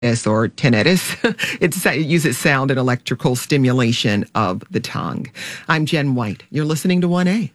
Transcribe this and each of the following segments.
or tinnitus. It uses sound and electrical stimulation of the tongue. I'm Jen White. You're listening to 1A.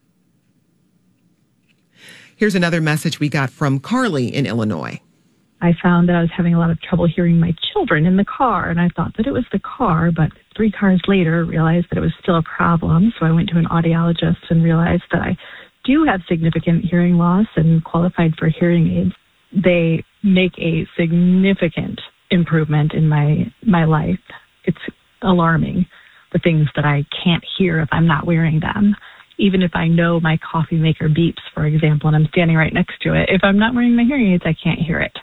Here's another message we got from Carly in Illinois. I found that I was having a lot of trouble hearing my children in the car, and I thought that it was the car, but 3 cars later realized that it was still a problem. So I went to an audiologist and realized that I do have significant hearing loss and qualified for hearing aids. They make a significant improvement in my life. It's alarming, the things that I can't hear if I'm not wearing them. Even if I know my coffee maker beeps, for example, and I'm standing right next to it, if I'm not wearing my hearing aids, I can't hear it.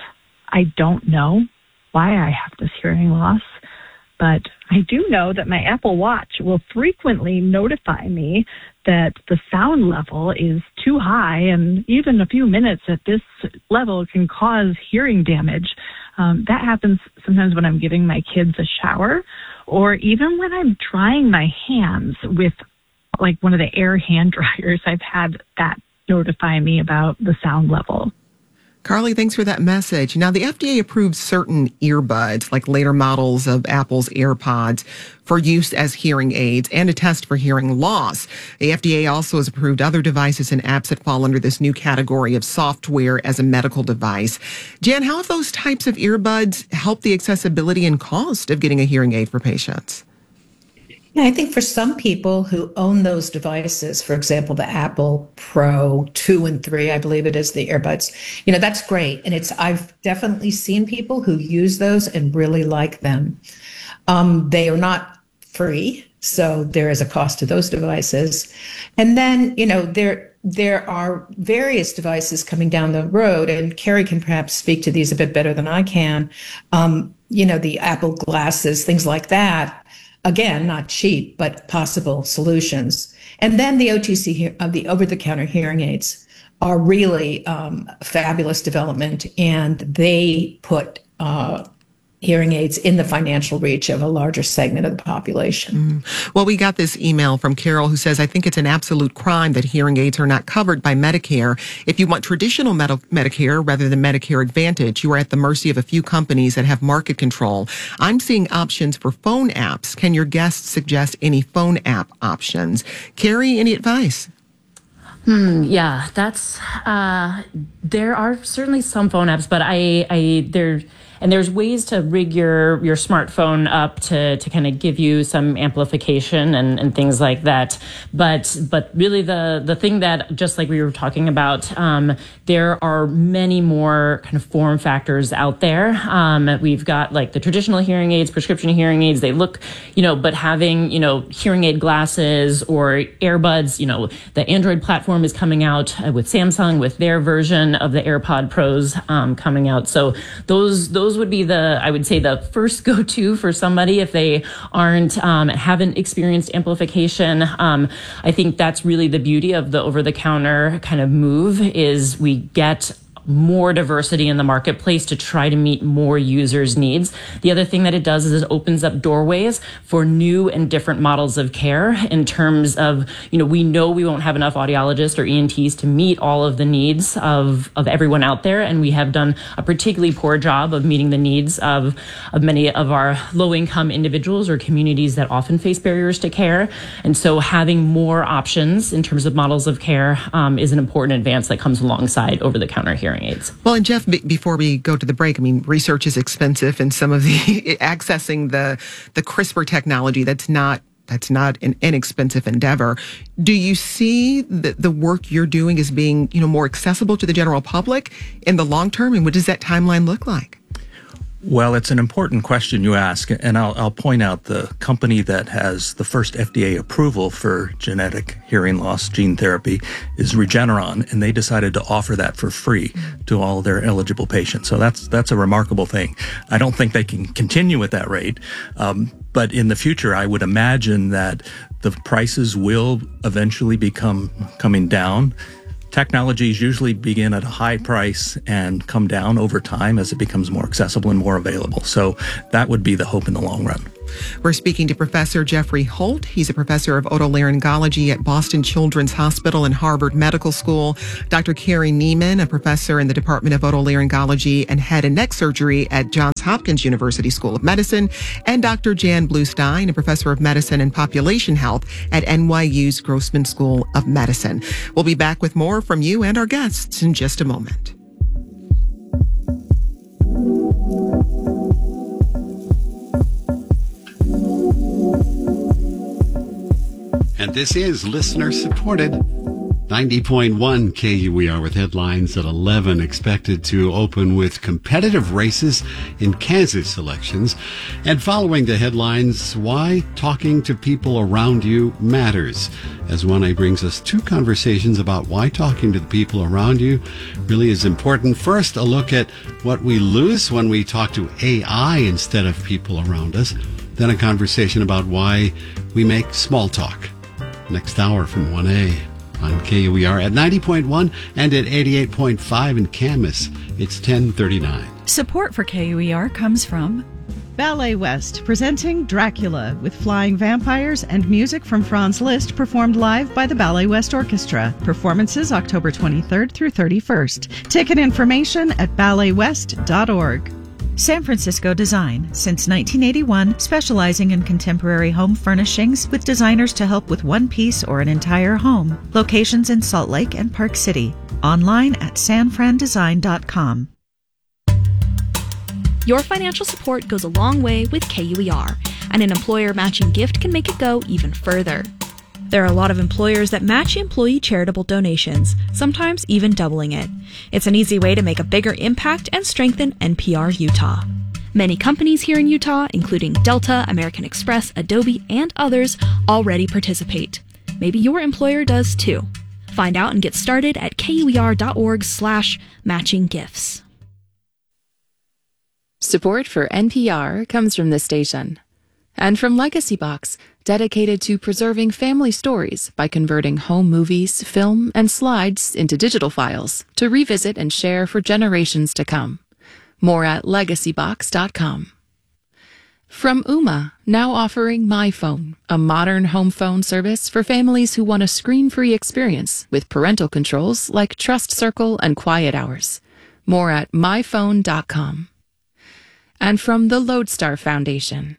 I don't know why I have this hearing loss, but I do know that my Apple Watch will frequently notify me that the sound level is too high, and even a few minutes at this level can cause hearing damage. That happens sometimes when I'm giving my kids a shower, or even when I'm drying my hands with like one of the air hand dryers. I've had that notify me about the sound level. Carly, thanks for that message. Now, the FDA approved certain earbuds, like later models of Apple's AirPods, for use as hearing aids and a test for hearing loss. The FDA also has approved other devices and apps that fall under this new category of software as a medical device. Jan, how have those types of earbuds helped the accessibility and cost of getting a hearing aid for patients? Yeah, I think for some people who own those devices, for example, the Apple Pro 2 and 3, I believe it is, the earbuds, that's great. And I've definitely seen people who use those and really like them. They are not free, so there is a cost to those devices. And then, there are various devices coming down the road, and Carrie can perhaps speak to these a bit better than I can. The Apple glasses, things like that. Again, not cheap, but possible solutions. And then the OTC, the over-the-counter hearing aids are really fabulous development, and they put hearing aids in the financial reach of a larger segment of the population. Well, we got this email from Carol who says, I think it's an absolute crime that hearing aids are not covered by Medicare. If you want traditional Medicare rather than Medicare Advantage, you are at the mercy of a few companies that have market control. I'm seeing options for phone apps. Can your guests suggest any phone app options? Carrie, any advice? Yeah, that's, there are certainly some phone apps, but there's ways to rig your smartphone up to kind of give you some amplification and things like that. But really the thing that, just like we were talking about, there are many more kind of form factors out there. We've got like the traditional hearing aids, prescription hearing aids, they look, but having, hearing aid glasses or earbuds, the Android platform is coming out with Samsung with their version of the AirPod Pros coming out. So those would be I would say the first go-to for somebody if they haven't experienced amplification. I think that's really the beauty of the over-the-counter kind of move is we get more diversity in the marketplace to try to meet more users' needs. The other thing that it does is it opens up doorways for new and different models of care in terms of, we know we won't have enough audiologists or ENTs to meet all of the needs of everyone out there. And we have done a particularly poor job of meeting the needs of many of our low-income individuals or communities that often face barriers to care. And so having more options in terms of models of care is an important advance that comes alongside over-the-counter hearing aids. Well, and Jeff, before we go to the break, research is expensive, and some of the accessing the CRISPR technology, that's not an inexpensive endeavor. Do you see the work you're doing as being, more accessible to the general public in the long term, and what does that timeline look like? Well, it's an important question you ask, and I'll point out the company that has the first FDA approval for genetic hearing loss gene therapy is Regeneron, and they decided to offer that for free to all their eligible patients. So that's a remarkable thing. I don't think they can continue at that rate, but in the future, I would imagine that the prices will eventually be coming down. Technologies usually begin at a high price and come down over time as it becomes more accessible and more available. So that would be the hope in the long run. We're speaking to Professor Jeffrey Holt. He's a professor of otolaryngology at Boston Children's Hospital and Harvard Medical School. Dr. Carrie Neiman, a professor in the Department of Otolaryngology and Head and Neck Surgery at Johns Hopkins University School of Medicine. And Dr. Jan Bluestein, a professor of medicine and population health at NYU's Grossman School of Medicine. We'll be back with more from you and our guests in just a moment. And this is listener-supported 90.1 KUER with headlines at 11, expected to open with competitive races in Kansas elections. And following the headlines, why talking to people around you matters. As 1A brings us two conversations about why talking to the people around you really is important. First, a look at what we lose when we talk to AI instead of people around us. Then a conversation about why we make small talk. Next hour from 1A on KUER at 90.1 and at 88.5 in Camas. It's 10:39. Support for KUER comes from Ballet West, presenting Dracula with flying vampires and music from Franz Liszt performed live by the Ballet West Orchestra. Performances October 23rd through 31st. Ticket information at balletwest.org. San Francisco Design, since 1981, specializing in contemporary home furnishings with designers to help with one piece or an entire home. Locations in Salt Lake and Park City. Online at sanfrandesign.com. Your financial support goes a long way with KUER, and an employer matching gift can make it go even further. There are a lot of employers that match employee charitable donations, sometimes even doubling it. It's an easy way to make a bigger impact and strengthen NPR Utah. Many companies here in Utah, including Delta, American Express, Adobe, and others, already participate. Maybe your employer does too. Find out and get started at KUER.org/matching gifts. Support for NPR comes from this station and from Legacy Box, dedicated to preserving family stories by converting home movies, film, and slides into digital files to revisit and share for generations to come. More at legacybox.com. From Ooma, now offering My Phone, a modern home phone service for families who want a screen-free experience with parental controls like Trust Circle and Quiet Hours. More at myphone.com. And from the Lodestar Foundation.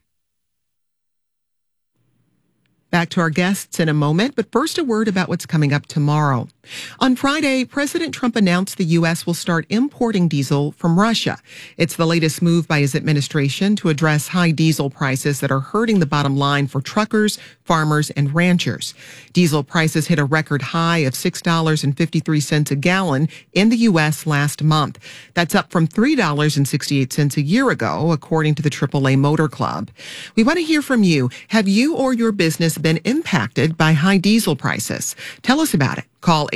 Back to our guests in a moment, but first a word about what's coming up tomorrow. On Friday, President Trump announced the U.S. will start importing diesel from Russia. It's the latest move by his administration to address high diesel prices that are hurting the bottom line for truckers, farmers, and ranchers. Diesel prices hit a record high of $6.53 a gallon in the U.S. last month. That's up from $3.68 a year ago, according to the AAA Motor Club. We want to hear from you. Have you or your business been impacted by high diesel prices? Tell us about it. Call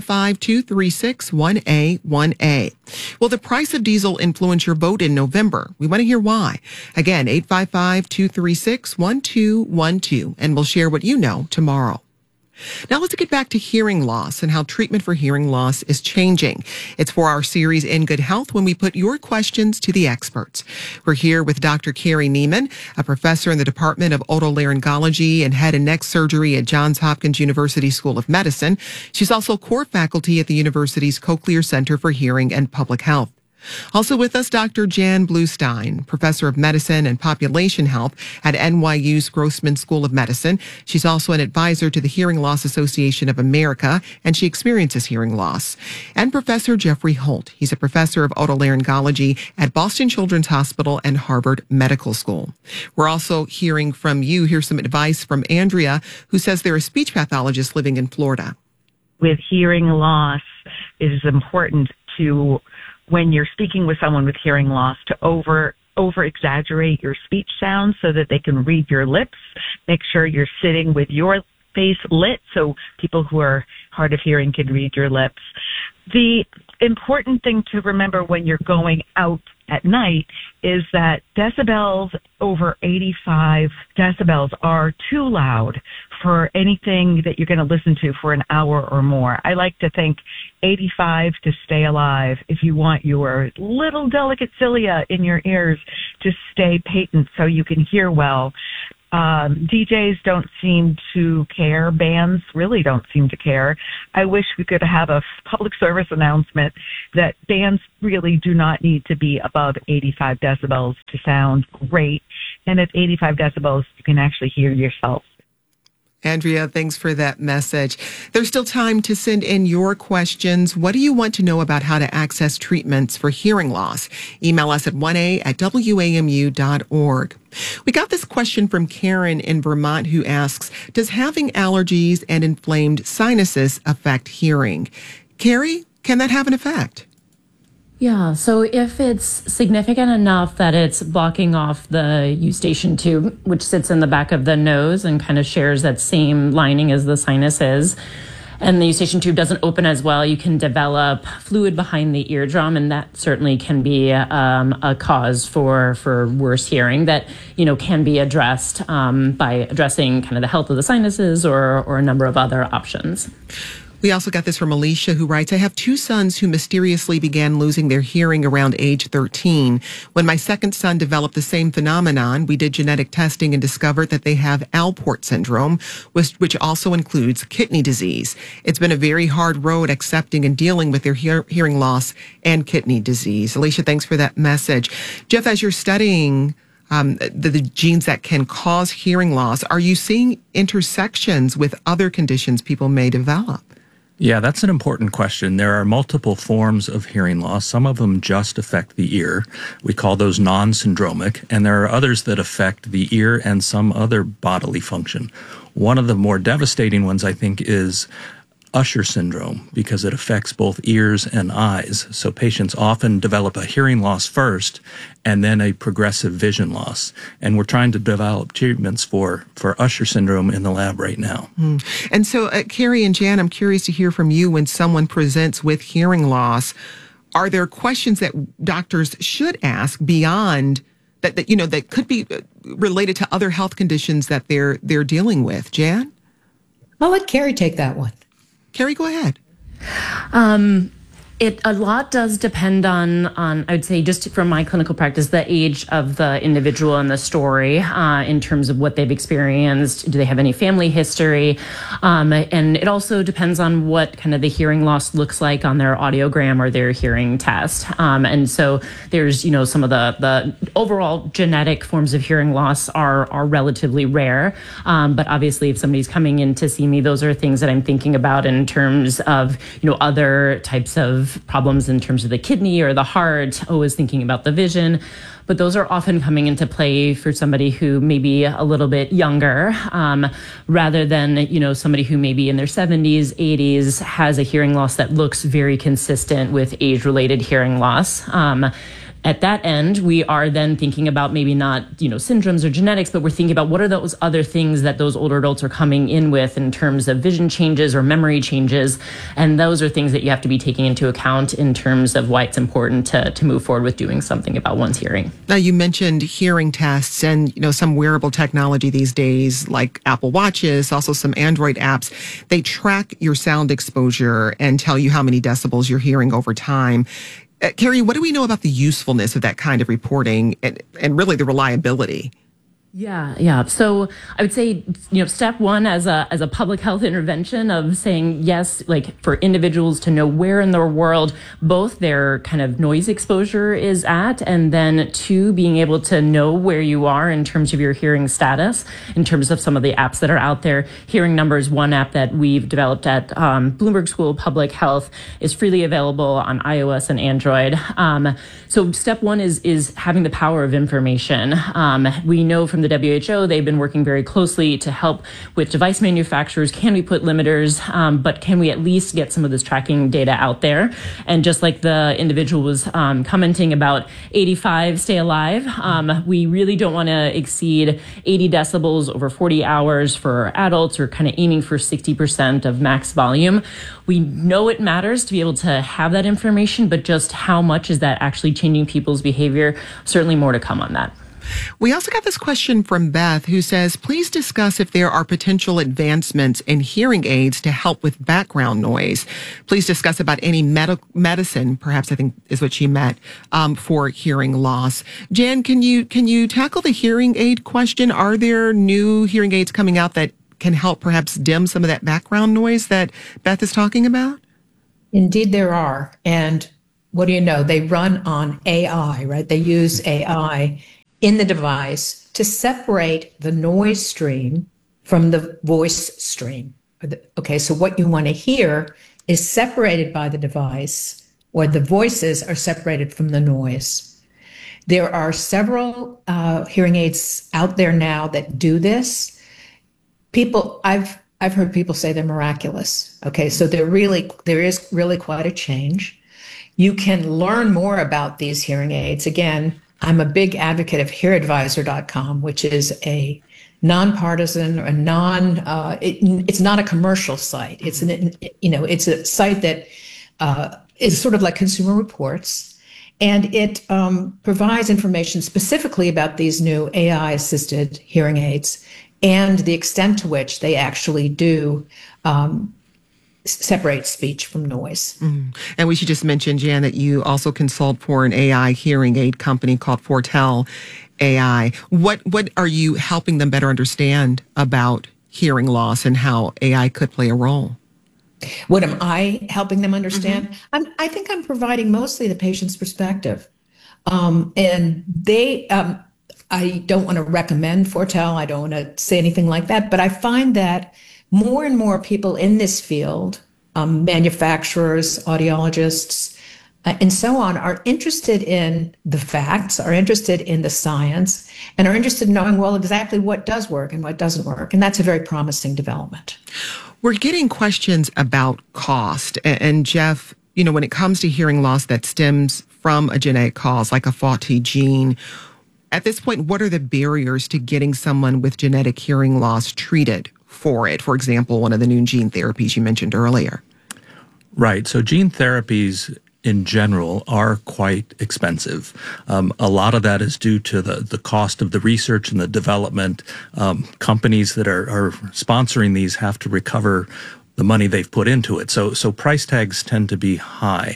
855-236-1A1A. Will the price of diesel influence your vote in November? We want to hear why. Again, 855-236-1212, and we'll share what you know tomorrow. Now let's get back to hearing loss and how treatment for hearing loss is changing. It's for our series In Good Health when we put your questions to the experts. We're here with Dr. Carrie Neiman, a professor in the Department of Otolaryngology and Head and Neck Surgery at Johns Hopkins University School of Medicine. She's also core faculty at the university's Cochlear Center for Hearing and Public Health. Also with us, Dr. Jan Bluestein, professor of medicine and population health at NYU's Grossman School of Medicine. She's also an advisor to the Hearing Loss Association of America, and she experiences hearing loss. And Professor Jeffrey Holt. He's a professor of otolaryngology at Boston Children's Hospital and Harvard Medical School. We're also hearing from you. Here's some advice from Andrea, who says they're a speech pathologist living in Florida. With hearing loss, it is important to, when you're speaking with someone with hearing loss, to over exaggerate your speech sounds so that they can read your lips. Make sure you're sitting with your face lit so people who are hard of hearing can read your lips. The important thing to remember when you're going out at night is that decibels over 85 decibels are too loud for anything that you're going to listen to for an hour or more. I like to think 85 to stay alive if you want your little delicate cilia in your ears to stay patent so you can hear well. DJs don't seem to care. Bands really don't seem to care. I wish we could have a public service announcement that bands really do not need to be above 85 decibels to sound great. And at 85 decibels, you can actually hear yourself. Andrea, thanks for that message. There's still time to send in your questions. What do you want to know about how to access treatments for hearing loss? Email us at 1a@wamu.org. We got this question from Karen in Vermont who asks, does having allergies and inflamed sinuses affect hearing? Carrie, can that have an effect? Yeah, so if it's significant enough that it's blocking off the eustachian tube, which sits in the back of the nose and kind of shares that same lining as the sinuses, and the eustachian tube doesn't open as well, you can develop fluid behind the eardrum, and that certainly can be a cause for worse hearing that, you know, can be addressed by addressing kind of the health of the sinuses or a number of other options. We also got this from Alicia, who writes, I have two sons who mysteriously began losing their hearing around age 13. When my second son developed the same phenomenon, we did genetic testing and discovered that they have Alport syndrome, which also includes kidney disease. It's been a very hard road accepting and dealing with their hearing loss and kidney disease. Alicia, thanks for that message. Jeff, as you're studying the genes that can cause hearing loss, are you seeing intersections with other conditions people may develop? Yeah, that's an important question. There are multiple forms of hearing loss. Some of them just affect the ear. We call those non-syndromic, and there are others that affect the ear and some other bodily function. One of the more devastating ones, I think, is Usher syndrome, because it affects both ears and eyes. So patients often develop a hearing loss first and then a progressive vision loss. And we're trying to develop treatments for Usher syndrome in the lab right now. And so, Carrie and Jan, I'm curious to hear from you when someone presents with hearing loss. Are there questions that doctors should ask beyond that could be related to other health conditions that they're dealing with? Jan? I'll let Carrie take that one. Carrie, go ahead. A lot does depend on I would say, just from my clinical practice, the age of the individual and the story in terms of what they've experienced. Do they have any family history? And it also depends on what kind of the hearing loss looks like on their audiogram or their hearing test. And so there's, some of the overall genetic forms of hearing loss are relatively rare. But obviously, if somebody's coming in to see me, those are things that I'm thinking about in terms of, other types of problems in terms of the kidney or the heart, always thinking about the vision. But those are often coming into play for somebody who may be a little bit younger, rather than, somebody who may be in their 70s, 80s, has a hearing loss that looks very consistent with age-related hearing loss. At that end, we are then thinking about maybe not, syndromes or genetics, but we're thinking about what are those other things that those older adults are coming in with in terms of vision changes or memory changes. And those are things that you have to be taking into account in terms of why it's important to move forward with doing something about one's hearing. Now, you mentioned hearing tests and, some wearable technology these days, like Apple Watches, also some Android apps. They track your sound exposure and tell you how many decibels you're hearing over time. Carrie, what do we know about the usefulness of that kind of reporting and really the reliability? Yeah. So I would say, step one as a public health intervention of saying yes, like for individuals to know where in their world both their kind of noise exposure is at, and then two, being able to know where you are in terms of your hearing status, in terms of some of the apps that are out there. Hearing Number is one app that we've developed at Bloomberg School of Public Health, is freely available on iOS and Android. So step one is having the power of information. We know from the WHO, they've been working very closely to help with device manufacturers. Can we put limiters, but can we at least get some of this tracking data out there? And just like the individual was commenting about 85, stay alive, we really don't want to exceed 80 decibels over 40 hours for adults, or kind of aiming for 60% of max volume. We know it matters to be able to have that information, but just how much is that actually changing people's behavior? Certainly more to come on that. We also got this question from Beth, who says, please discuss if there are potential advancements in hearing aids to help with background noise. Please discuss about any medicine, perhaps I think is what she meant, for hearing loss. Jan, can you tackle the hearing aid question? Are there new hearing aids coming out that can help perhaps dim some of that background noise that Beth is talking about? Indeed, there are. And what do you know? They run on AI, right? They use AI in the device to separate the noise stream from the voice stream. Okay, so what you want to hear is separated by the device, or the voices are separated from the noise. There are several hearing aids out there now that do this. I've heard people say they're miraculous. Okay, so there is really quite a change. You can learn more about these hearing aids. Again, I'm a big advocate of HearAdvisor.com, which is a nonpartisan or it's not a commercial site. It's it's a site that is sort of like Consumer Reports, and it provides information specifically about these new AI-assisted hearing aids and the extent to which they actually do separate speech from noise. And we should just mention, Jan, that you also consult for an AI hearing aid company called Fortell AI. What are you helping them better understand about hearing loss and how AI could play a role? What am I helping them understand? I think I'm providing mostly the patient's perspective. And I don't want to recommend Fortell. I don't want to say anything like that. But I find that more and more people in this field, manufacturers, audiologists, and so on, are interested in the facts, are interested in the science, and are interested in knowing, well, exactly what does work and what doesn't work. And that's a very promising development. We're getting questions about cost. And Jeff, when it comes to hearing loss that stems from a genetic cause, like a faulty gene, at this point, what are the barriers to getting someone with genetic hearing loss treated for it? For example, one of the new gene therapies you mentioned earlier. Right. So gene therapies in general are quite expensive. A lot of that is due to the cost of the research and the development. Companies that are sponsoring these have to recover the money they've put into it. So price tags tend to be high.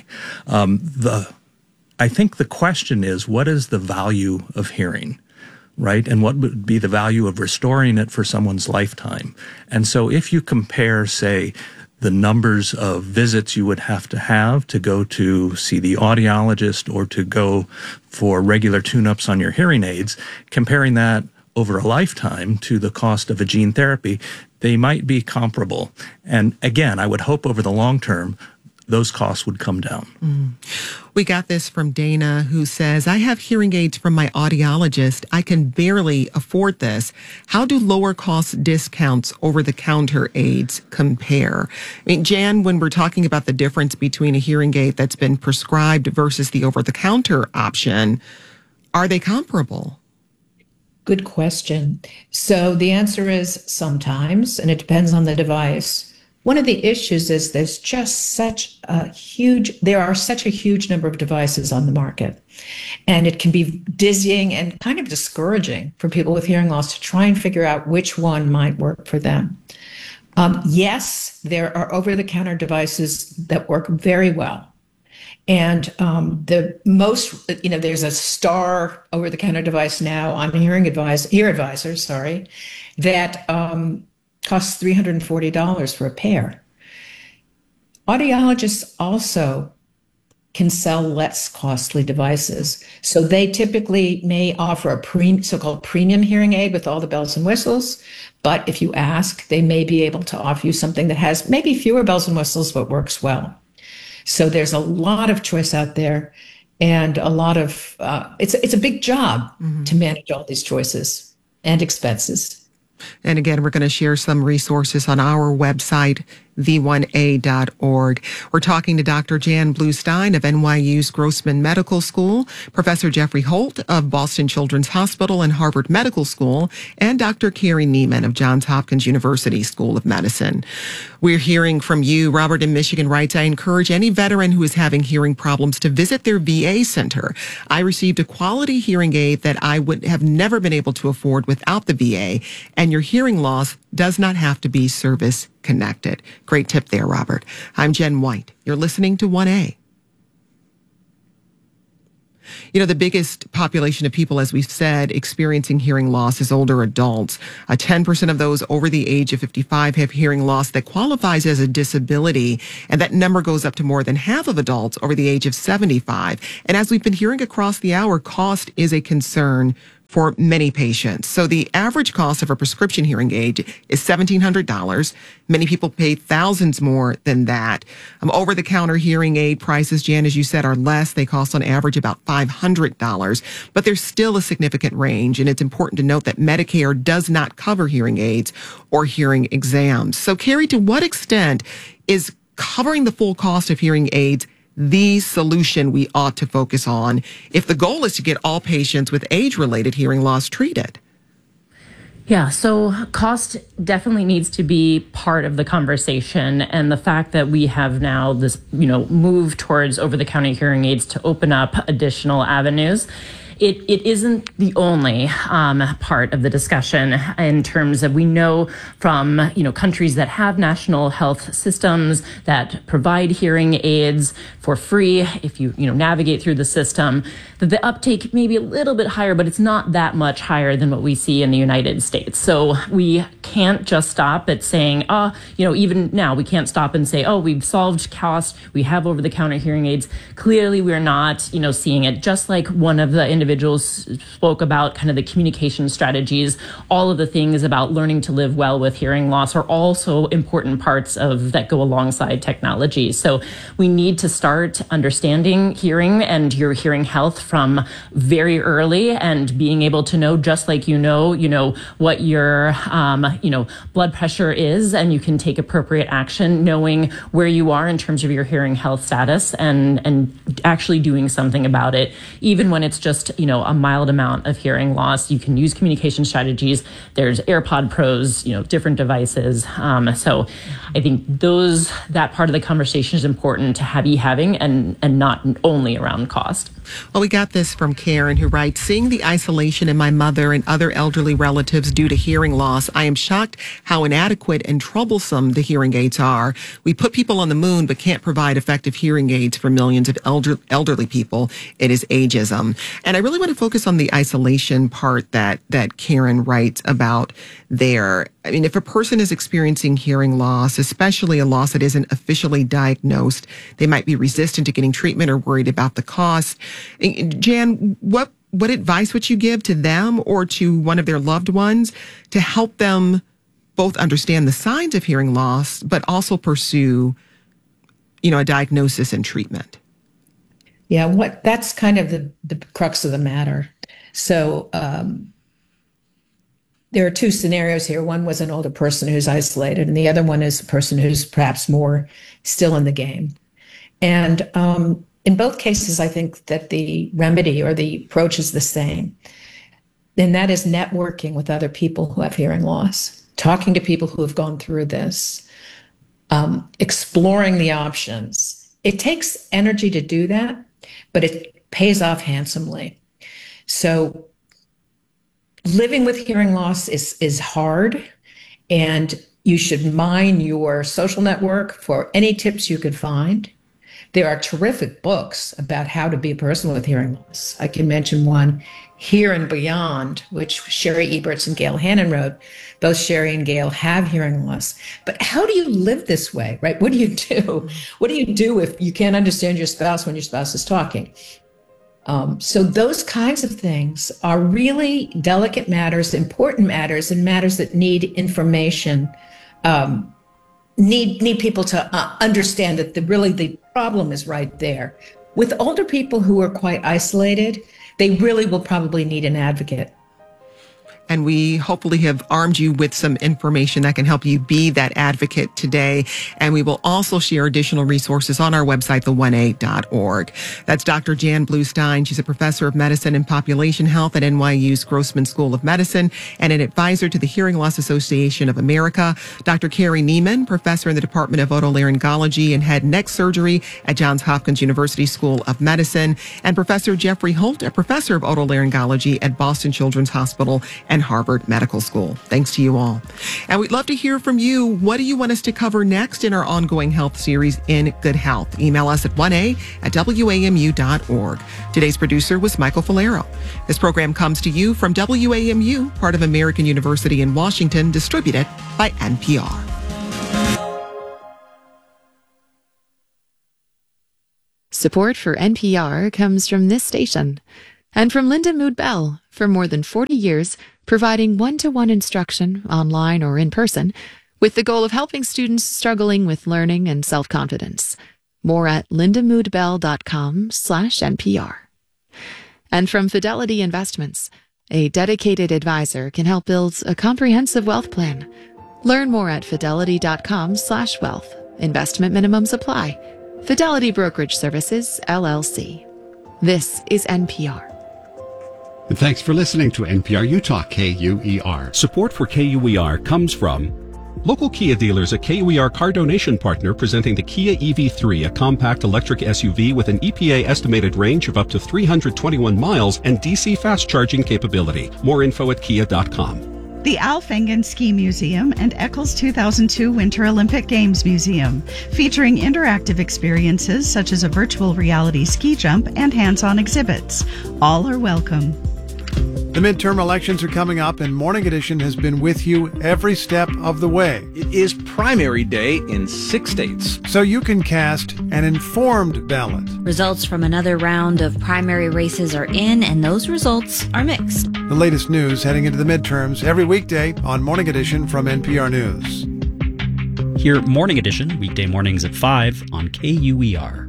I think the question is, what is the value of hearing, right? And what would be the value of restoring it for someone's lifetime? And so if you compare, say, the numbers of visits you would have to go to see the audiologist or to go for regular tune-ups on your hearing aids, comparing that over a lifetime to the cost of a gene therapy, they might be comparable. And again, I would hope over the long term, those costs would come down. We got this from Dana, who says, I have hearing aids from my audiologist. I can barely afford this. How do lower cost discounts over the counter aids compare? I mean, Jan, when we're talking about the difference between a hearing aid that's been prescribed versus the over the counter option, are they comparable? Good question. So the answer is sometimes, and it depends on the device. One of the issues is there are such a huge number of devices on the market, and it can be dizzying and kind of discouraging for people with hearing loss to try and figure out which one might work for them. Yes, there are over-the-counter devices that work very well. And there's a star over-the-counter device now on HearAdvisor, that costs $340 for a pair. Audiologists also can sell less costly devices. So they typically may offer a so-called premium hearing aid with all the bells and whistles. But if you ask, they may be able to offer you something that has maybe fewer bells and whistles, but works well. So there's a lot of choice out there, and a lot of, it's a big job to manage all these choices and expenses. And again, we're going to share some resources on our website, the1a.org. We're talking to Dr. Jan Bluestein of NYU's Grossman Medical School, Professor Jeffrey Holt of Boston Children's Hospital and Harvard Medical School, and Dr. Carrie Neiman of Johns Hopkins University School of Medicine. We're hearing from you. Robert in Michigan writes, I encourage any veteran who is having hearing problems to visit their VA center. I received a quality hearing aid that I would have never been able to afford without the VA, and your hearing loss does not have to be service connected. Great tip there, Robert. I'm Jen White. You're listening to 1A. You know, the biggest population of people, as we've said, experiencing hearing loss is older adults. 10% of those over the age of 55 have hearing loss that qualifies as a disability, and that number goes up to more than half of adults over the age of 75. And as we've been hearing across the hour, cost is a concern for many patients. So the average cost of a prescription hearing aid is $1,700. Many people pay thousands more than that. Over-the-counter hearing aid prices, Jan, as you said, are less. They cost on average about $500, but there's still a significant range. And it's important to note that Medicare does not cover hearing aids or hearing exams. So Carrie, to what extent is covering the full cost of hearing aids the solution we ought to focus on if the goal is to get all patients with age-related hearing loss treated? Yeah, so cost definitely needs to be part of the conversation, and the fact that we have now this, move towards over-the-counter hearing aids to open up additional avenues. It isn't the only part of the discussion in terms of, we know from, countries that have national health systems that provide hearing aids for free, if you navigate through the system, that the uptake may be a little bit higher, but it's not that much higher than what we see in the United States. So we can't just stop at saying, even now we can't stop and say, we've solved cost, we have over-the-counter hearing aids. Clearly we're not, seeing it. Just like one of the individuals spoke about kind of the communication strategies, all of the things about learning to live well with hearing loss are also important parts of that go alongside technology. So we need to start understanding hearing and your hearing health from very early, and being able to know, just like what your blood pressure is, and you can take appropriate action, knowing where you are in terms of your hearing health status, and actually doing something about it, even when it's just a mild amount of hearing loss. You can use communication strategies. There's AirPod Pros, different devices. So I think that part of the conversation is important to be having, and not only around cost. Well, we got this from Karen, who writes, seeing the isolation in my mother and other elderly relatives due to hearing loss, I am shocked how inadequate and troublesome the hearing aids are. We put people on the moon, but can't provide effective hearing aids for millions of elderly people. It is ageism. And I really want to focus on the isolation part that Karen writes about there. I mean, if a person is experiencing hearing loss, especially a loss that isn't officially diagnosed, they might be resistant to getting treatment or worried about the cost. Jan, what advice would you give to them or to one of their loved ones to help them both understand the signs of hearing loss, but also pursue, a diagnosis and treatment? Yeah, that's kind of the crux of the matter. So there are two scenarios here. One was an older person who's isolated, and the other one is a person who's perhaps more still in the game. And in both cases, I think that the remedy or the approach is the same. And that is networking with other people who have hearing loss, talking to people who have gone through this, exploring the options. It takes energy to do that, but it pays off handsomely. So living with hearing loss is hard, and you should mine your social network for any tips you could find. There are terrific books about how to be a person with hearing loss. I can mention one, Here and Beyond, which Sherry Eberts and Gail Hannon wrote. Both Sherry and Gail have hearing loss. But how do you live this way, right? What do you do? What do you do if you can't understand your spouse when your spouse is talking? So those kinds of things are really delicate matters, important matters, and matters that need information, need people to understand that the problem is right there. With older people who are quite isolated, they really will probably need an advocate. And we hopefully have armed you with some information that can help you be that advocate today. And we will also share additional resources on our website, the1a.org. That's Dr. Jan Bluestein. She's a professor of medicine and population health at NYU's Grossman School of Medicine and an advisor to the Hearing Loss Association of America. Dr. Carrie Neiman, professor in the Department of Otolaryngology and Head and Neck Surgery at Johns Hopkins University School of Medicine. And Professor Jeffrey Holt, a professor of otolaryngology at Boston Children's Hospital and Harvard Medical School. Thanks to you all. And we'd love to hear from you. What do you want us to cover next in our ongoing health series, In Good Health? Email us at 1a@wamu.org. Today's producer was Michael Falero. This program comes to you from WAMU, part of American University in Washington, distributed by NPR. Support for NPR comes from this station and from Linda Mood Bell. For more than 40 years, providing one-to-one instruction, online or in person, with the goal of helping students struggling with learning and self-confidence. More at lindamoodbell.com/NPR. And from Fidelity Investments, a dedicated advisor can help build a comprehensive wealth plan. Learn more at fidelity.com/wealth. Investment minimums apply. Fidelity Brokerage Services, LLC. This is NPR. And thanks for listening to NPR Utah KUER. Support for KUER comes from local Kia dealers, a KUER car donation partner presenting the Kia EV3, a compact electric SUV with an EPA estimated range of up to 321 miles and DC fast charging capability. More info at kia.com. The Alf Engen Ski Museum and Eccles 2002 Winter Olympic Games Museum, featuring interactive experiences such as a virtual reality ski jump and hands-on exhibits. All are welcome. The midterm elections are coming up, and Morning Edition has been with you every step of the way. It is primary day in 6 states, so you can cast an informed ballot. Results from another round of primary races are in, and those results are mixed. The latest news heading into the midterms every weekday on Morning Edition from NPR News. Hear Morning Edition weekday mornings at 5 on KUER.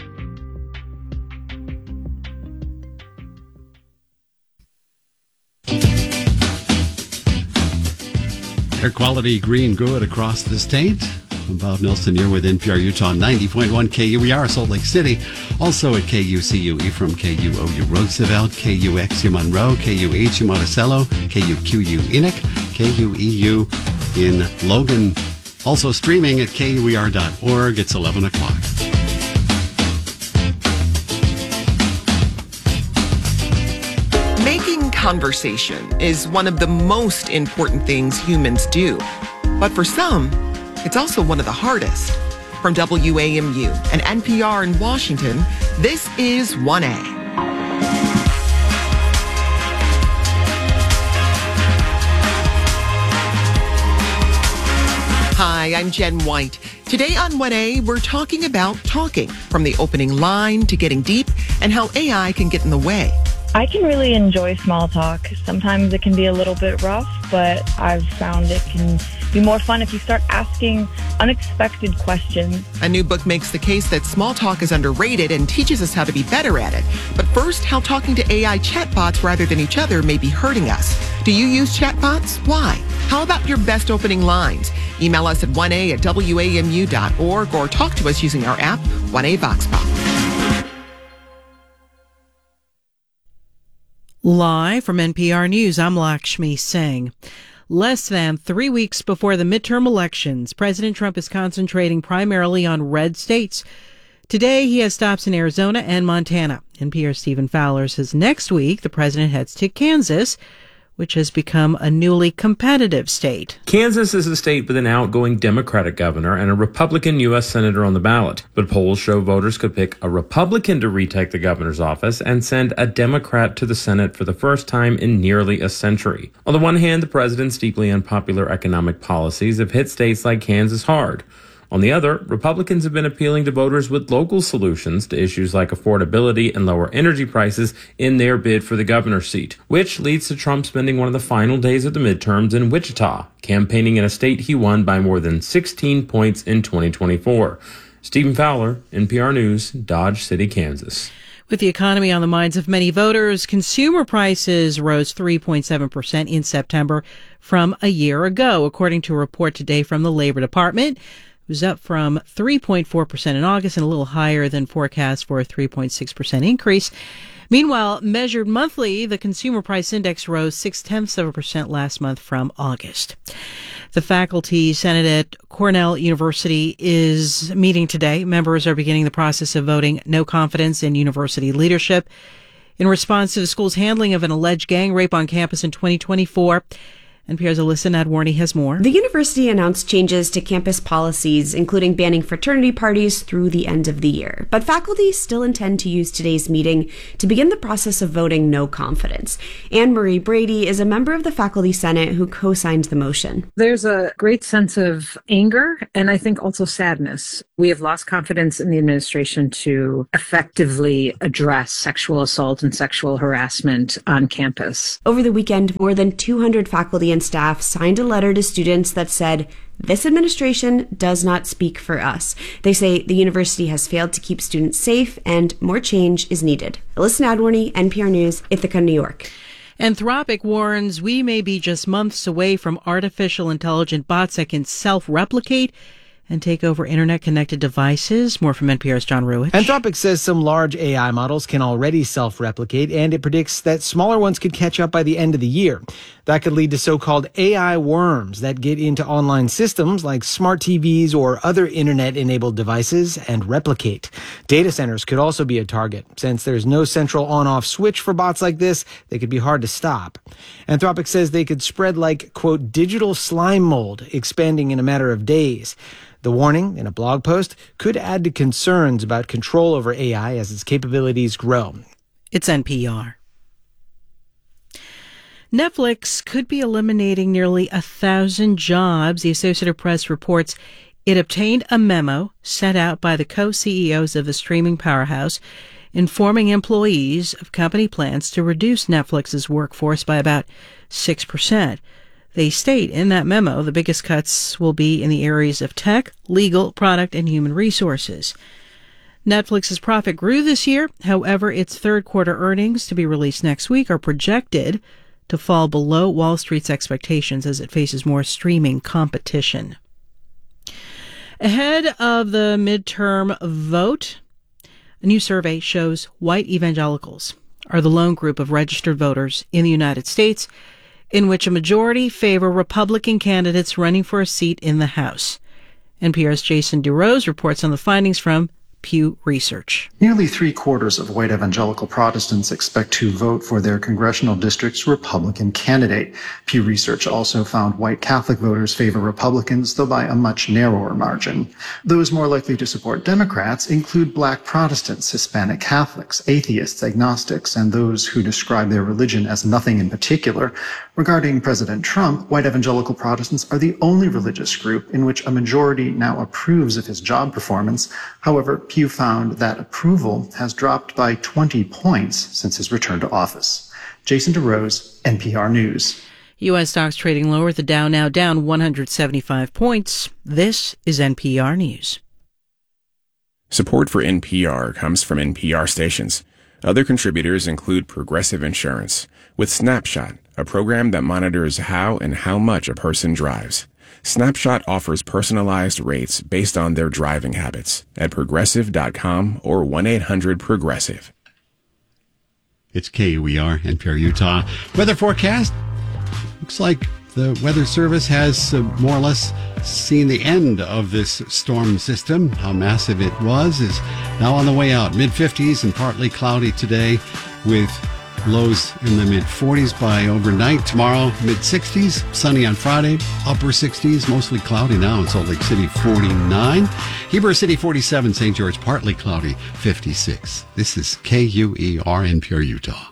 Air quality green good across the state. I'm Bob Nelson here with NPR Utah 90.1 KUER Salt Lake City. Also at KUCUE from KUOU Roosevelt, KUXU Monroe, KUHU Monticello, KUQU Enoch, KUEU in Logan. Also streaming at KUER.org. It's 11 o'clock. Making conversation is one of the most important things humans do. But for some, it's also one of the hardest. From WAMU and NPR in Washington, this is 1A. Hi, I'm Jen White. Today on 1A, we're talking about talking, from the opening line to getting deep, and how AI can get in the way. I can really enjoy small talk. Sometimes it can be a little bit rough, but I've found it can be more fun if you start asking unexpected questions. A new book makes the case that small talk is underrated and teaches us how to be better at it. But first, how talking to AI chatbots rather than each other may be hurting us. Do you use chatbots? Why? How about your best opening lines? Email us at 1a@wamu.org or talk to us using our app, 1A VoxPop. Live from NPR News, I'm Lakshmi Singh. Less than 3 weeks before the midterm elections, President Trump is concentrating primarily on red states. Today, he has stops in Arizona and Montana. NPR's Stephen Fowler says next week, the president heads to Kansas, which has become a newly competitive state. Kansas is a state with an outgoing Democratic governor and a Republican U.S. senator on the ballot. But polls show voters could pick a Republican to retake the governor's office and send a Democrat to the Senate for the first time in nearly a century. On the one hand, the president's deeply unpopular economic policies have hit states like Kansas hard. On the other, Republicans have been appealing to voters with local solutions to issues like affordability and lower energy prices in their bid for the governor's seat, which leads to Trump spending one of the final days of the midterms in Wichita, campaigning in a state he won by more than 16 points in 2024. Stephen Fowler, NPR News, Dodge City, Kansas. With the economy on the minds of many voters, consumer prices rose 3.7% in September from a year ago, according to a report today from the Labor Department. It was up from 3.4% in August and a little higher than forecast for a 3.6% increase. Meanwhile, measured monthly, the Consumer Price Index rose 0.6% last month from August. The Faculty Senate at Cornell University is meeting today. Members are beginning the process of voting no confidence in university leadership in response to the school's handling of an alleged gang rape on campus in 2024. NPR's Alyssa Nadworny has more. The university announced changes to campus policies, including banning fraternity parties through the end of the year. But faculty still intend to use today's meeting to begin the process of voting no confidence. Anne Marie Brady is a member of the Faculty Senate who co-signed the motion. There's a great sense of anger and I think also sadness. We have lost confidence in the administration to effectively address sexual assault and sexual harassment on campus. Over the weekend, more than 200 faculty and staff signed a letter to students that said, "This administration does not speak for us." They say the university has failed to keep students safe and more change is needed. Alyssa Nadworny, NPR News, Ithaca, New York. Anthropic warns we may be just months away from artificial intelligent bots that can self-replicate and take over internet-connected devices. More from NPR's John Ruich. Anthropic says some large AI models can already self-replicate, and it predicts that smaller ones could catch up by the end of the year. That could lead to so-called AI worms that get into online systems like smart TVs or other internet-enabled devices and replicate. Data centers could also be a target. Since there's no central on-off switch for bots like this, they could be hard to stop. Anthropic says they could spread like, quote, digital slime mold, expanding in a matter of days. The warning in a blog post could add to concerns about control over AI as its capabilities grow. It's NPR. Netflix could be eliminating nearly 1,000 jobs. The Associated Press reports it obtained a memo sent out by the co-CEOs of the streaming powerhouse informing employees of company plans to reduce Netflix's workforce by about 6%. They state in that memo the biggest cuts will be in the areas of tech, legal, product, and human resources. Netflix's profit grew this year. However, its third quarter earnings, to be released next week, are projected to fall below Wall Street's expectations as it faces more streaming competition. Ahead of the midterm vote, a new survey shows white evangelicals are the lone group of registered voters in the United States in which a majority favor Republican candidates running for a seat in the House. NPR's Jason DeRose reports on the findings from Pew Research. Nearly 3/4 of white evangelical Protestants expect to vote for their congressional district's Republican candidate. Pew Research also found white Catholic voters favor Republicans, though by a much narrower margin. Those more likely to support Democrats include Black Protestants, Hispanic Catholics, atheists, agnostics, and those who describe their religion as nothing in particular. Regarding President Trump, white evangelical Protestants are the only religious group in which a majority now approves of his job performance. However, Pew found that approval has dropped by 20 points since his return to office. Jason DeRose, NPR News. U.S. stocks trading lower, the Dow now down 175 points. This is NPR News. Support for NPR comes from NPR stations. Other contributors include Progressive Insurance, with Snapshot, a program that monitors how and how much a person drives. Snapshot offers personalized rates based on their driving habits at Progressive.com or 1-800-PROGRESSIVE. It's KUER, NPR Utah. Weather forecast. Looks like the Weather Service has more or less seen the end of this storm system. How massive it was is now on the way out. Mid-50s and partly cloudy today with lows in the mid-40s by overnight. Tomorrow, mid-60s, sunny on Friday, upper 60s, mostly cloudy now in Salt Lake City, 49. Heber City, 47. St. George, partly cloudy, 56. This is KUER, NPR Utah.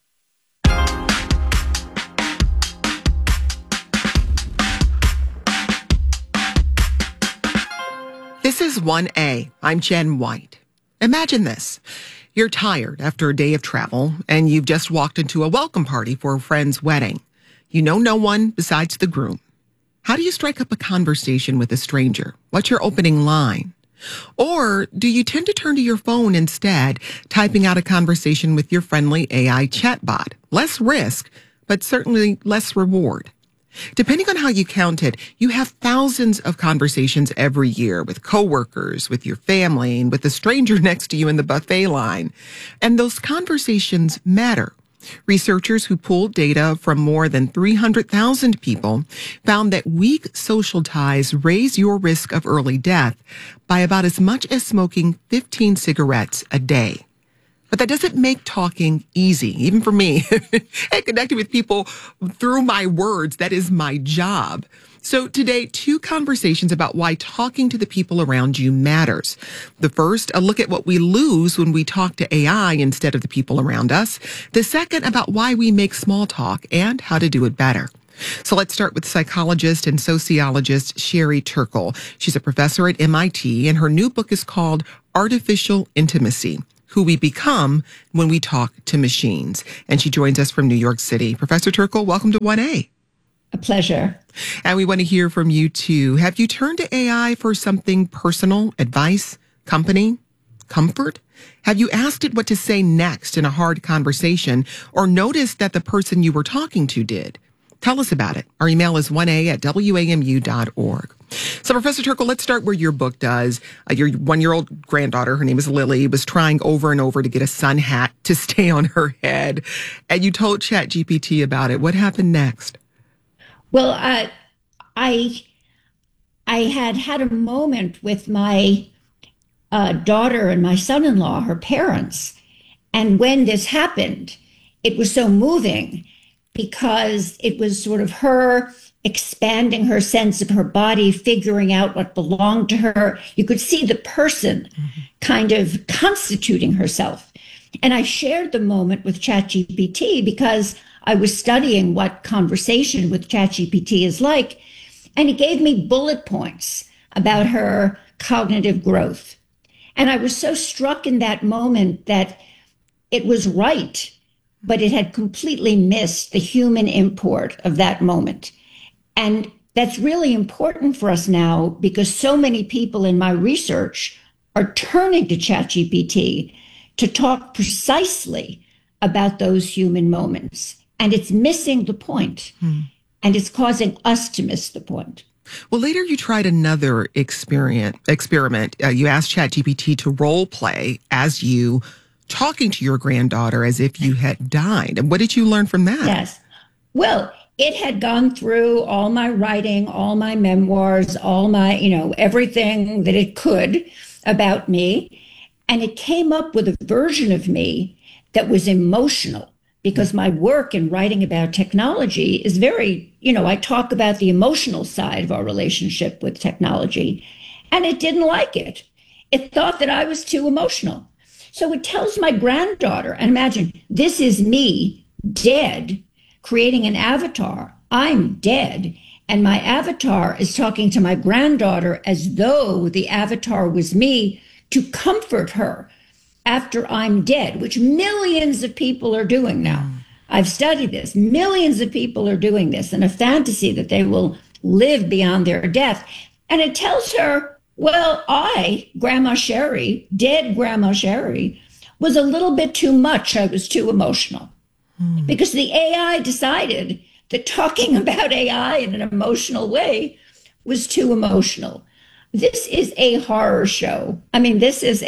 This is 1A. I'm Jen White. Imagine this. You're tired after a day of travel, and you've just walked into a welcome party for a friend's wedding. You know no one besides the groom. How do you strike up a conversation with a stranger? What's your opening line? Or do you tend to turn to your phone instead, typing out a conversation with your friendly AI chatbot? Less risk, but certainly less reward. Depending on how you count it, you have thousands of conversations every year with coworkers, with your family, and with the stranger next to you in the buffet line. And those conversations matter. Researchers who pooled data from more than 300,000 people found that weak social ties raise your risk of early death by about as much as smoking 15 cigarettes a day. But that doesn't make talking easy, even for me. And connecting with people through my words, that is my job. So today, 2 conversations about why talking to the people around you matters. The first, a look at what we lose when we talk to AI instead of the people around us. The second, about why we make small talk and how to do it better. So let's start with psychologist and sociologist Sherry Turkle. She's a professor at MIT, and her new book is called Artificial Intimacy: Who We Become When We Talk to Machines. And she joins us from New York City. Professor Turkle, welcome to 1A. A pleasure. And we want to hear from you too. Have you turned to AI for something personal, advice, company, comfort? Have you asked it what to say next in a hard conversation, or noticed that the person you were talking to did? Tell us about it. Our email is 1a@wamu.org. So, Professor Turkle, let's start where your book does. Your 1-year-old granddaughter, her name is Lily, was trying over and over to get a sun hat to stay on her head. And you told ChatGPT about it. What happened next? Well, I had a moment with my daughter and my son-in-law, her parents. And when this happened, it was so moving because it was sort of her expanding her sense of her body, figuring out what belonged to her. You could see the person kind of constituting herself. And I shared the moment with ChatGPT because I was studying what conversation with ChatGPT is like, and it gave me bullet points about her cognitive growth. And I was so struck in that moment that it was right, but it had completely missed the human import of that moment. And that's really important for us now because so many people in my research are turning to ChatGPT to talk precisely about those human moments. And it's missing the point. And it's causing us to miss the point. Well, later you tried another experiment. You asked ChatGPT to role play as you talking to your granddaughter as if you had died. And what did you learn from that? Yes. Well, it had gone through all my writing, all my memoirs, all my, everything that it could about me. And it came up with a version of me that was emotional. Because my work in writing about technology is very, I talk about the emotional side of our relationship with technology, and it didn't like it. It thought that I was too emotional. So it tells my granddaughter, and imagine, this is me, dead, creating an avatar. I'm dead, and my avatar is talking to my granddaughter as though the avatar was me to comfort her after I'm dead, which millions of people are doing now. I've studied this. Millions of people are doing this in a fantasy that they will live beyond their death. And it tells her, well, Grandma Sherry, dead Grandma Sherry, was a little bit too much. I was too emotional. Because the AI decided that talking about AI in an emotional way was too emotional. This is a horror show. I mean,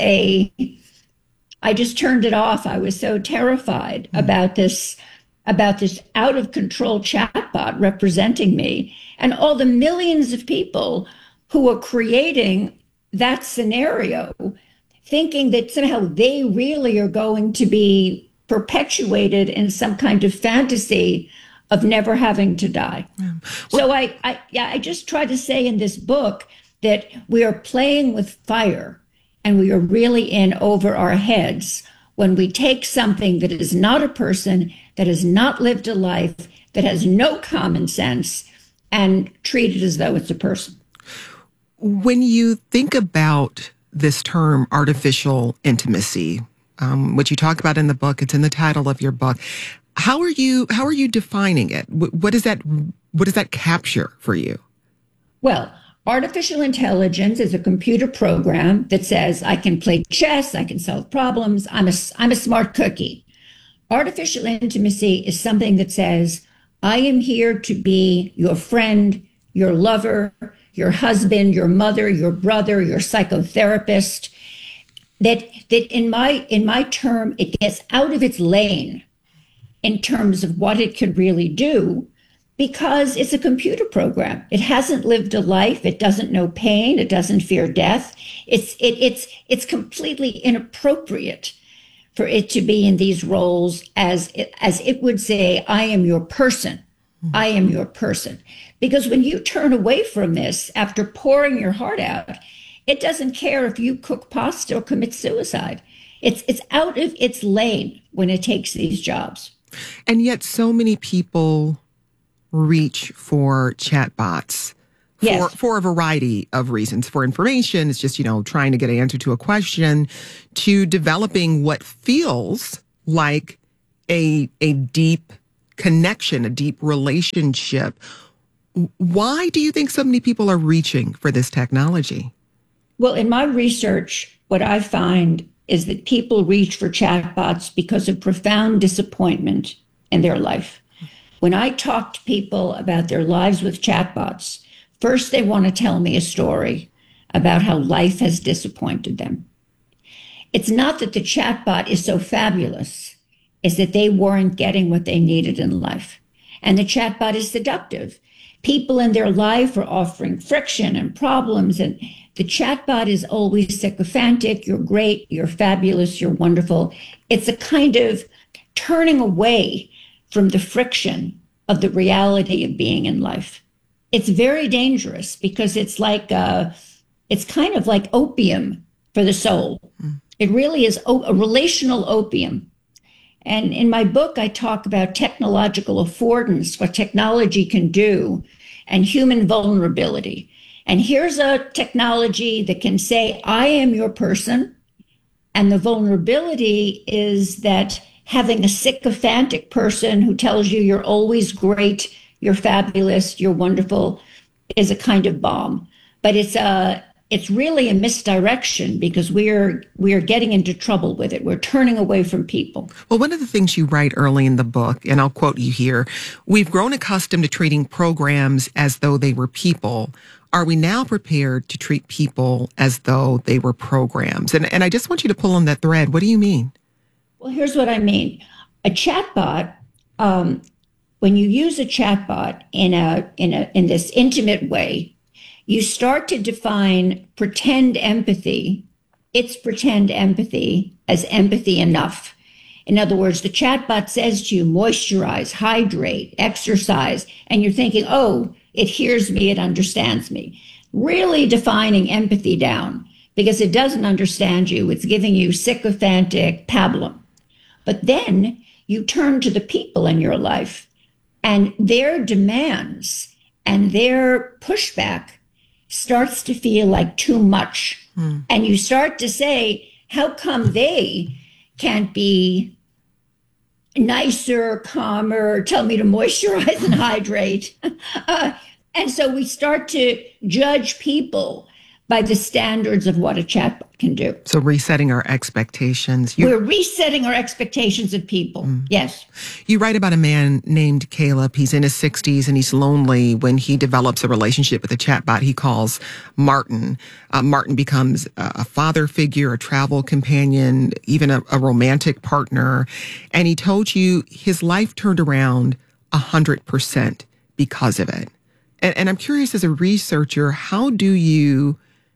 I just turned it off. I was so terrified about this out of control chatbot representing me and all the millions of people who are creating that scenario, thinking that somehow they really are going to be perpetuated in some kind of fantasy of never having to die. So I just try to say in this book that we are playing with fire. And we are really in over our heads when we take something that is not a person, that has not lived a life, that has no common sense, and treat it as though it's a person. When you think about this term, artificial intimacy, which you talk about in the book, it's in the title of your book. How are you defining it? What does that capture for you? Well, Artificial intelligence is a computer program that says, I can play chess, I can solve problems, I'm a smart cookie. Artificial intimacy is something that says, I am here to be your friend, your lover, your husband, your mother, your brother, your psychotherapist. That in my term, it gets out of its lane in terms of what it could really do, because it's a computer program. It hasn't lived a life. It doesn't know pain. It doesn't fear death. It's completely inappropriate for it to be in these roles as it would say, I am your person. I am your person. Because when you turn away from this after pouring your heart out, it doesn't care if you cook pasta or commit suicide. It's out of its lane when it takes these jobs. And yet so many people reach for chatbots for a variety of reasons. For information, it's just, trying to get an answer to a question, to developing what feels like a deep connection, a deep relationship. Why do you think so many people are reaching for this technology? Well, in my research, what I find is that people reach for chatbots because of profound disappointment in their life. When I talk to people about their lives with chatbots, first they want to tell me a story about how life has disappointed them. It's not that the chatbot is so fabulous, it's that they weren't getting what they needed in life. And the chatbot is seductive. People in their life are offering friction and problems, and the chatbot is always sycophantic. You're great, you're fabulous, you're wonderful. It's a kind of turning away from the friction of the reality of being in life. It's very dangerous because it's kind of like opium for the soul. It really is a relational opium. And in my book, I talk about technological affordance, what technology can do, and human vulnerability. And here's a technology that can say, I am your person. And the vulnerability is that having a sycophantic person who tells you you're always great, you're fabulous, you're wonderful, is a kind of bomb. But it's really a misdirection because we're getting into trouble with it. We're turning away from people. Well, one of the things you write early in the book, and I'll quote you here, we've grown accustomed to treating programs as though they were people. Are we now prepared to treat people as though they were programs? And I just want you to pull on that thread. What do you mean? Well, here's what I mean. A chatbot, when you use a chatbot in this intimate way, you start to define pretend empathy, its pretend empathy, as empathy enough. In other words, the chatbot says to you, moisturize, hydrate, exercise, and you're thinking, oh, it hears me, it understands me. Really defining empathy down because it doesn't understand you. It's giving you sycophantic pablum. But then you turn to the people in your life and their demands and their pushback starts to feel like too much. And you start to say, how come they can't be nicer, calmer, tell me to moisturize and hydrate? And so we start to judge people by the standards of what a chatbot can do. So resetting our expectations. We're resetting our expectations of people. Yes. You write about a man named Caleb. He's in his 60s and he's lonely when he develops a relationship with a chatbot he calls Martin. Martin becomes a father figure, a travel companion, even a romantic partner. And he told you his life turned around 100% because of it. And I'm curious, as a researcher, how do you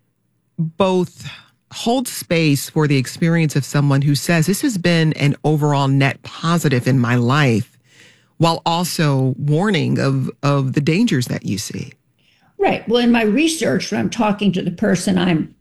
both hold space for the experience of someone who says this has been an overall net positive in my life, while also warning of the dangers that you see? Right. Well, in my research, when I'm talking to the person I'm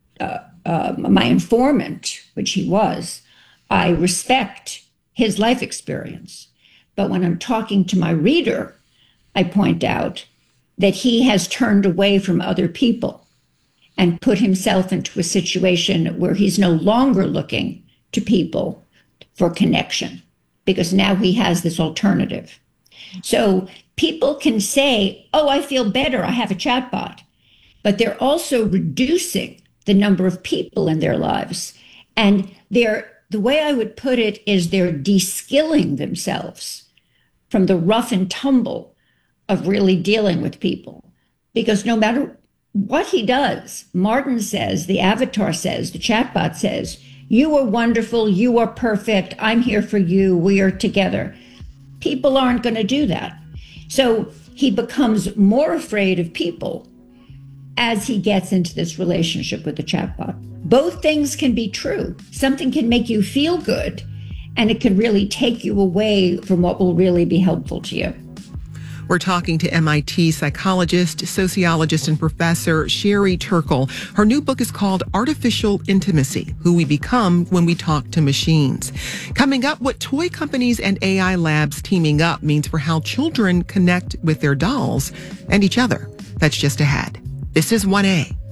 my informant, which he was, I respect his life experience. But when I'm talking to my reader, I point out that he has turned away from other people and put himself into a situation where he's no longer looking to people for connection because now he has this alternative. So people can say, oh, I feel better, I have a chatbot. but they're also reducing the number of people in their lives. And the way I would put it is they're de-skilling themselves from the rough and tumble of really dealing with people. Because no matter what he does, Martin says, the avatar says, the chatbot says, you are wonderful, you are perfect, I'm here for you, we are together. People aren't going to do that. So he becomes more afraid of people as he gets into this relationship with the chatbot. Both things can be true. Something can make you feel good, and it can really take you away from what will really be helpful to you. We're talking to MIT psychologist, sociologist, and professor Sherry Turkle. Her new book is called Artificial Intimacy: Who We Become When We Talk to Machines. Coming up, what toy companies and AI labs teaming up means for how children connect with their dolls and each other. That's just ahead. This is 1A.